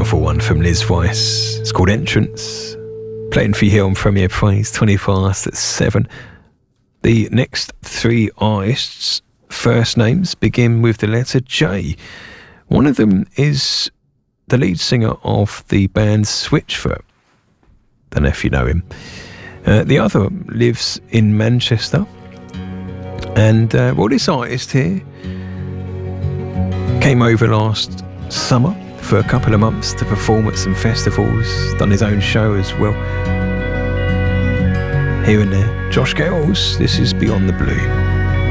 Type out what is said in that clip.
powerful one from Liz Weiss. It's called Entrance. Playing for you here on Premier Praise, 7:20. The next three artists' first names begin with the letter J. One of them is the lead singer of the band Switchfoot. Don't know if you know him. The other lives in Manchester. And this artist here came over last summer for a couple of months to perform at some festivals, done his own show as well. Here and there, Josh Gales, this is Beyond the Blue.